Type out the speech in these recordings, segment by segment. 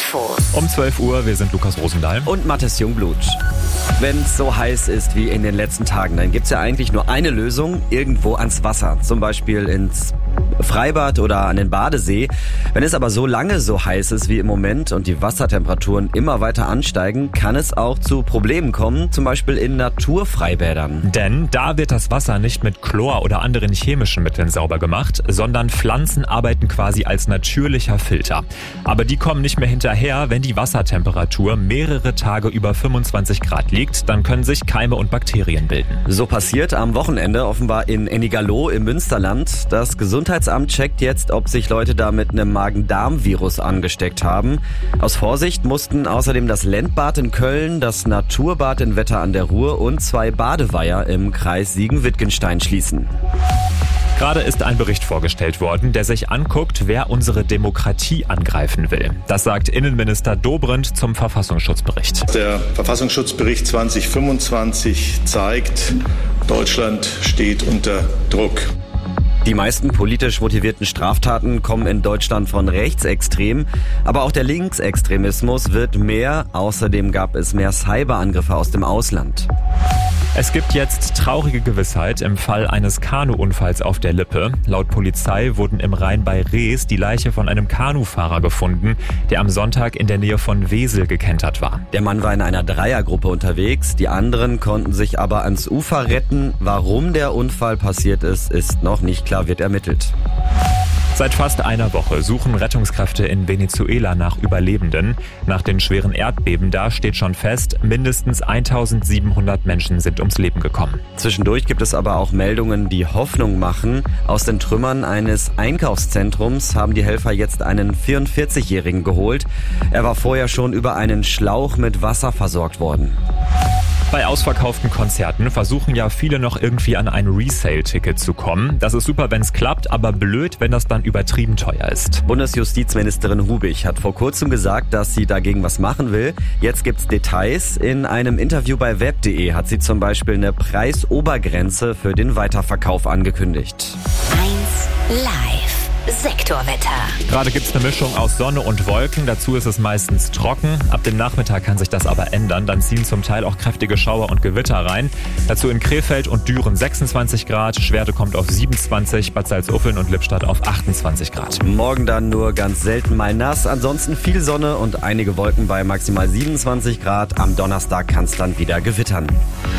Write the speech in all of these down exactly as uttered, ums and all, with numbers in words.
Infos. Um zwölf Uhr, wir sind Lukas Rosendahl. Und Mathis Jungblut. Wenn es so heiß ist wie in den letzten Tagen, dann gibt's ja eigentlich nur eine Lösung, irgendwo ans Wasser. Zum Beispiel ins Freibad oder an den Badesee. Wenn es aber so lange so heiß ist wie im Moment und die Wassertemperaturen immer weiter ansteigen, kann es auch zu Problemen kommen, zum Beispiel in Naturfreibädern. Denn da wird das Wasser nicht mit Chlor oder anderen chemischen Mitteln sauber gemacht, sondern Pflanzen arbeiten quasi als natürlicher Filter. Aber die kommen nicht mehr hinterher, wenn die Wassertemperatur mehrere Tage über fünfundzwanzig Grad liegt, dann können sich Keime und Bakterien bilden. So passiert am Wochenende offenbar in Ennigerloh im Münsterland. Das Gesundheitsamt checkt jetzt, ob sich Leute da mit einem Magen-Darm-Virus angesteckt haben. Aus Vorsicht mussten außerdem das Lendbad in Köln, das Naturbad in Wetter an der Ruhr und zwei Badeweiher im Kreis Siegen-Wittgenstein schließen. Gerade ist ein Bericht vorgestellt worden, der sich anguckt, wer unsere Demokratie angreifen will. Das sagt Innenminister Dobrindt zum Verfassungsschutzbericht. Der Verfassungsschutzbericht zwanzig fünfundzwanzig zeigt, Deutschland steht unter Druck. Die meisten politisch motivierten Straftaten kommen in Deutschland von Rechtsextremen, aber auch der Linksextremismus wird mehr. Außerdem gab es mehr Cyberangriffe aus dem Ausland. Es gibt jetzt traurige Gewissheit im Fall eines Kanuunfalls auf der Lippe. Laut Polizei wurden im Rhein bei Rees die Leiche von einem Kanufahrer gefunden, der am Sonntag in der Nähe von Wesel gekentert war. Der Mann war in einer Dreiergruppe unterwegs, die anderen konnten sich aber ans Ufer retten. Warum der Unfall passiert ist, ist noch nicht klar, wird ermittelt. Seit fast einer Woche suchen Rettungskräfte in Venezuela nach Überlebenden. Nach den schweren Erdbeben da steht schon fest, mindestens eintausendsiebenhundert Menschen sind ums Leben gekommen. Zwischendurch gibt es aber auch Meldungen, die Hoffnung machen. Aus den Trümmern eines Einkaufszentrums haben die Helfer jetzt einen vierundvierzigjährigen geholt. Er war vorher schon über einen Schlauch mit Wasser versorgt worden. Bei ausverkauften Konzerten versuchen ja viele noch irgendwie an ein Resale-Ticket zu kommen. Das ist super, wenn es klappt, aber blöd, wenn das dann übertrieben teuer ist. Bundesjustizministerin Hubig hat vor kurzem gesagt, dass sie dagegen was machen will. Jetzt gibt's Details. In einem Interview bei web punkt de hat sie zum Beispiel eine Preisobergrenze für den Weiterverkauf angekündigt. eins live. Sektorwetter. Gerade gibt's eine Mischung aus Sonne und Wolken. Dazu ist es meistens trocken. Ab dem Nachmittag kann sich das aber ändern. Dann ziehen zum Teil auch kräftige Schauer und Gewitter rein. Dazu in Krefeld und Düren sechsundzwanzig Grad. Schwerte kommt auf siebenundzwanzig. Bad Salzuflen und Lippstadt auf achtundzwanzig Grad. Morgen dann nur ganz selten mal nass. Ansonsten viel Sonne und einige Wolken bei maximal siebenundzwanzig Grad. Am Donnerstag kann es dann wieder gewittern.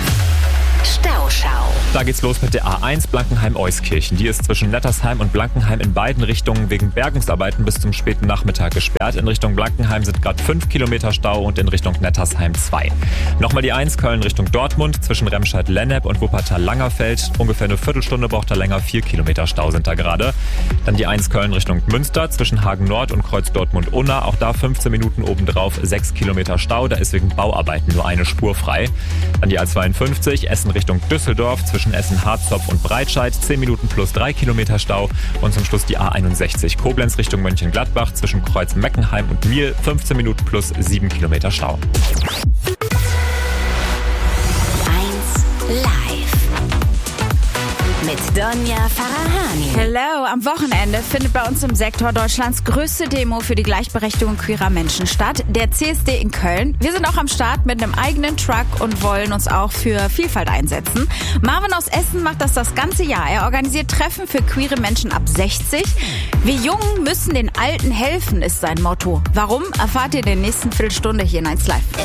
Stauschau. Da geht's los mit der A eins Blankenheim-Euskirchen. Die ist zwischen Nettersheim und Blankenheim in beiden Richtungen wegen Bergungsarbeiten bis zum späten Nachmittag gesperrt. In Richtung Blankenheim sind gerade fünf Kilometer Stau und in Richtung Nettersheim zwei. Nochmal die eins Köln Richtung Dortmund zwischen Remscheid-Lennep und Wuppertal-Langerfeld. Ungefähr eine Viertelstunde braucht er länger, vier Kilometer Stau sind da gerade. Dann die eins Köln Richtung Münster zwischen Hagen-Nord und Kreuz Dortmund-Unna. Auch da fünfzehn Minuten obendrauf, sechs Kilometer Stau. Da ist wegen Bauarbeiten nur eine Spur frei. Dann die A zweiundfünfzig Essen Richtung Düsseldorf zwischen Essen-Harzopf und Breitscheid, zehn Minuten plus drei Kilometer Stau. Und zum Schluss die A einundsechzig Koblenz Richtung Mönchengladbach zwischen Kreuz Meckenheim und Miel, fünfzehn Minuten plus sieben Kilometer Stau. eins live. Mit Donja Farahani. Hello, am Wochenende findet bei uns im Sektor Deutschlands größte Demo für die Gleichberechtigung queerer Menschen statt, der C S D in Köln. Wir sind auch am Start mit einem eigenen Truck und wollen uns auch für Vielfalt einsetzen. Marvin aus Essen macht das das ganze Jahr. Er organisiert Treffen für queere Menschen ab sechzig. Wir Jungen müssen den Alten helfen, ist sein Motto. Warum, erfahrt ihr in der nächsten Viertelstunde hier in eins live.